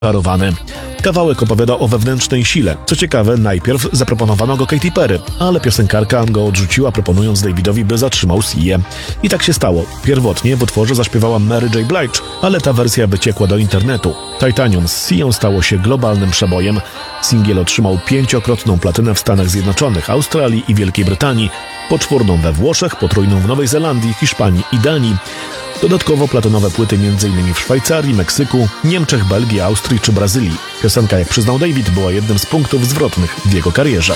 czarowany. Kawałek opowiada o wewnętrznej sile. Co ciekawe, najpierw zaproponowano go Katy Perry, ale piosenkarka go odrzuciła, proponując Davidowi, by zatrzymał Się. I tak się stało. Pierwotnie w utworze zaśpiewała Mary J. Blige, ale ta wersja wyciekła do internetu. Titanium z Sią stało się globalnym przebojem. Singiel otrzymał 5-krotną platynę w Stanach Zjednoczonych, Australii i Wielkiej Brytanii, poczwórną we Włoszech, potrójną w Nowej Zelandii, Hiszpanii i Danii. Dodatkowo platynowe płyty m.in. w Szwajcarii, Meksyku, Niemczech, Belgii, Austrii czy Brazylii. Piosenka, jak przyznał David, była jednym z punktów zwrotnych w jego karierze.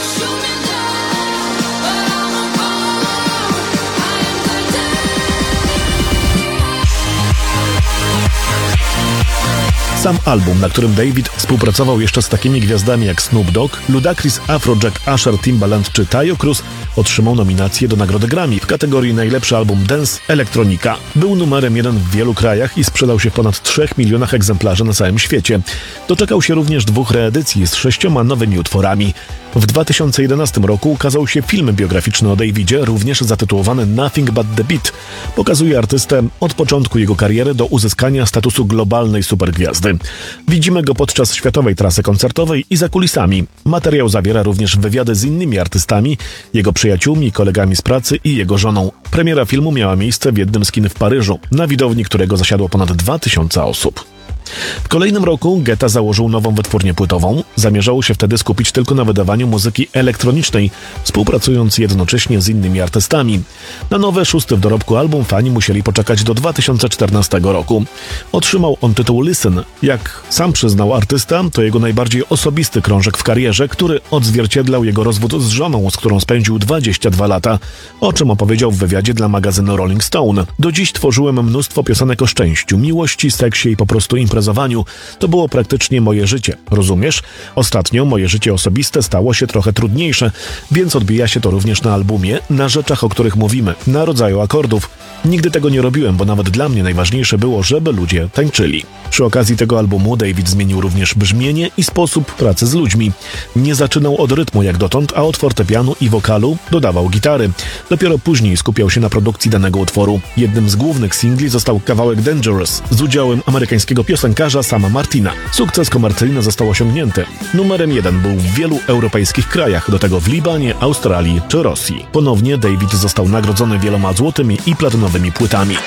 Sam album, na którym David współpracował jeszcze z takimi gwiazdami jak Snoop Dogg, Ludacris, Afrojack, Usher, Timbaland czy Taio Cruz, otrzymał nominację do nagrody Grammy w kategorii Najlepszy album Dance Elektronika. Był numerem 1 w wielu krajach i sprzedał się w ponad 3 milionach egzemplarzy na całym świecie. Doczekał się również 2 reedycji z 6 nowymi utworami. W 2011 roku ukazał się film biograficzny o Davidzie, również zatytułowany Nothing But The Beat. Pokazuje artystę od początku jego kariery do uzyskania statusu globalnej supergwiazdy. Widzimy go podczas światowej trasy koncertowej i za kulisami. Materiał zawiera również wywiady z innymi artystami, jego przyjaciółmi, kolegami z pracy i jego żoną. Premiera filmu miała miejsce w jednym z kin w Paryżu, na widowni którego zasiadło ponad 2000 osób. W kolejnym roku Guetta założył nową wytwórnię płytową. Zamierzało się wtedy skupić tylko na wydawaniu muzyki elektronicznej, współpracując jednocześnie z innymi artystami. Na nowe 6 w dorobku album fani musieli poczekać do 2014 roku. Otrzymał on tytuł Listen. Jak sam przyznał artysta, to jego najbardziej osobisty krążek w karierze, który odzwierciedlał jego rozwód z żoną, z którą spędził 22 lata, o czym opowiedział w wywiadzie dla magazynu Rolling Stone. Do dziś tworzyłem mnóstwo piosenek o szczęściu, miłości, seksie i po prostu imprezowaniu. To było praktycznie moje życie. Rozumiesz? Ostatnio moje życie osobiste stało się trochę trudniejsze, więc odbija się to również na albumie, na rzeczach, o których mówimy, na rodzaju akordów. Nigdy tego nie robiłem, bo nawet dla mnie najważniejsze było, żeby ludzie tańczyli. Przy okazji tego albumu David zmienił również brzmienie i sposób pracy z ludźmi. Nie zaczynał od rytmu jak dotąd, a od fortepianu i wokalu dodawał gitary. Dopiero później skupiał się na produkcji danego utworu. Jednym z głównych singli został kawałek Dangerous z udziałem amerykańskiego piosenkarza Sama Martina. Sukces komercyjny został osiągnięty. Numerem 1 był w wielu europejskich krajach, do tego w Libanie, Australii czy Rosji. Ponownie David został nagrodzony wieloma złotymi i platynowymi płytami.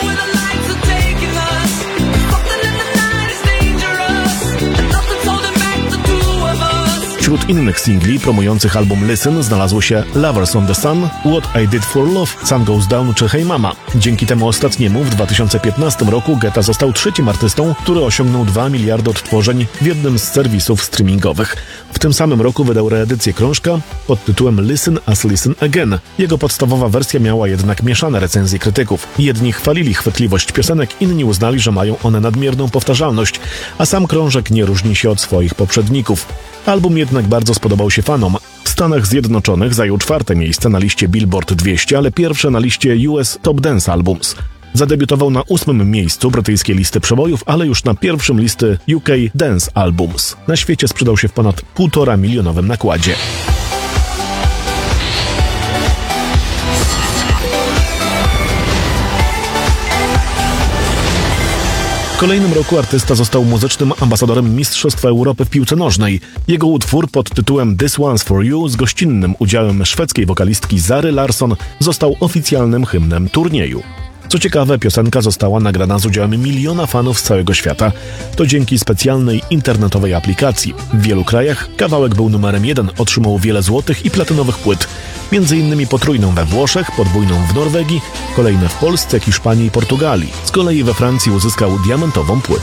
Wśród innych singli promujących album Listen znalazło się Lovers on the Sun, What I Did for Love, Sun Goes Down czy Hey Mama. Dzięki temu ostatniemu w 2015 roku Guetta został trzecim artystą, który osiągnął 2 miliardy odtworzeń w jednym z serwisów streamingowych. W tym samym roku wydał reedycję krążka pod tytułem Listen as Listen Again. Jego podstawowa wersja miała jednak mieszane recenzje krytyków. Jedni chwalili chwytliwość piosenek, inni uznali, że mają one nadmierną powtarzalność, a sam krążek nie różni się od swoich poprzedników. Album jednak bardzo spodobał się fanom. W Stanach Zjednoczonych zajął 4. miejsce na liście Billboard 200, ale pierwsze na liście US Top Dance Albums. Zadebiutował na 8. miejscu brytyjskiej listy przebojów, ale już na 1. listy UK Dance Albums. Na świecie sprzedał się w ponad 1,5 milionowym nakładzie. W kolejnym roku artysta został muzycznym ambasadorem Mistrzostw Europy w piłce nożnej. Jego utwór pod tytułem This One's For You z gościnnym udziałem szwedzkiej wokalistki Zary Larsson został oficjalnym hymnem turnieju. Co ciekawe, piosenka została nagrana z udziałem miliona fanów z całego świata. To dzięki specjalnej internetowej aplikacji. W wielu krajach kawałek był numerem 1, otrzymał wiele złotych i platynowych płyt. Między innymi potrójną we Włoszech, podwójną w Norwegii, kolejne w Polsce, Hiszpanii i Portugalii. Z kolei we Francji uzyskał diamentową płytę.